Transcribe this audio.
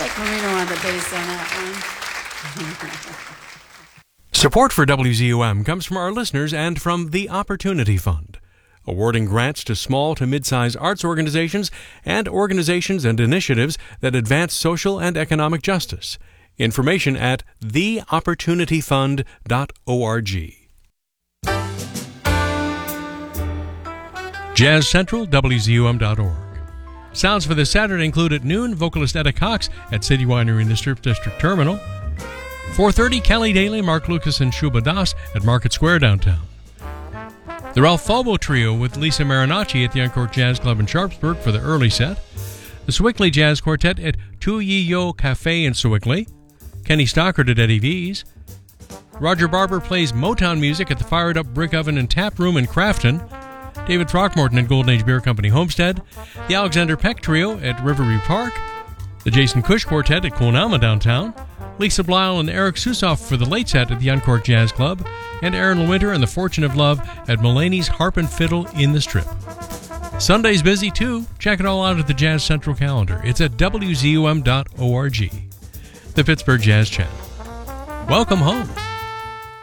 Mike Marino on the bass on that one. Support for WZUM comes from our listeners and from the Opportunity Fund, awarding grants to small to mid-size arts organizations and initiatives that advance social and economic justice. Information at theopportunityfund.org. Jazz Central, WZUM.org. Sounds for this Saturday include at noon, vocalist Etta Cox at City Winery in the Strip District Terminal. 4:30, Kelly Daly, Mark Lucas, and Shuba Das at Market Square downtown. The Ralph Falbo Trio with Lisa Marinacci at the Encore Jazz Club in Sharpsburg for the early set. The Sewickley Jazz Quartet at Tu Yi Yo Cafe in Sewickley. Kenny Stockard at Eddie V's. Roger Barber plays Motown music at the Fired Up Brick Oven and Tap Room in Crafton. David Throckmorton at Golden Age Beer Company Homestead. The Alexander Peck Trio at Riverview Park. The Jason Cush Quartet at Quonama downtown. Lisa Blyle and Eric Susoff for the late set at the Uncork Jazz Club. And Aaron LeWinter and the Fortune of Love at Mulaney's Harp and Fiddle in the Strip. Sunday's busy too. Check it all out at the Jazz Central calendar. It's at WZUM.org. The Pittsburgh Jazz Channel. Welcome home.